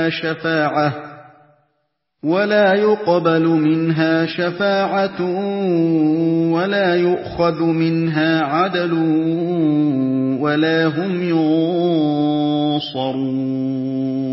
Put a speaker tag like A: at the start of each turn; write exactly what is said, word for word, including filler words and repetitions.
A: شفاعة ولا يقبل منها شفاعة ولا يؤخذ منها عدل ولا هم ينصرون